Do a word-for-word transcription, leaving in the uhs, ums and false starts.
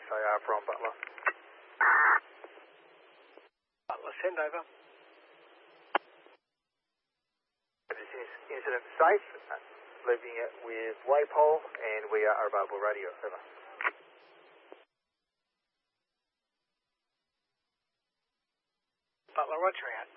they are from Butler. Butler, send over. This is incident safe, leaving it with Waypole, and we are available radio. Over. Butler, roger out.